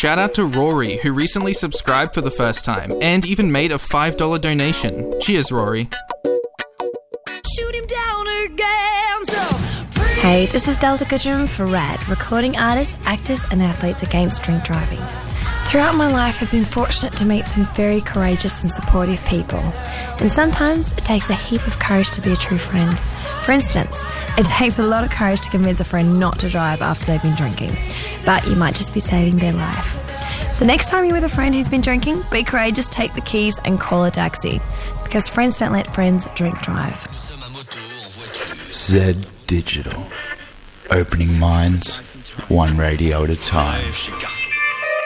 Shout out to Rory, who recently subscribed for the first time, and even made a $5 donation. Cheers, Rory. Shoot him down again, so Hey, this is Delta Goodrum for RAD, recording artists, actors and athletes against drink driving. Throughout my life, I've been fortunate to meet some very courageous and supportive people. And sometimes it takes a heap of courage to be a true friend. For instance, it takes a lot of courage to convince a friend not to drive after they've been drinking. But you might just be saving their life. So next time you're with a friend who's been drinking, be courageous, take the keys and call a taxi. Because friends don't let friends drink drive. Z Digital. Opening minds, one radio at a time.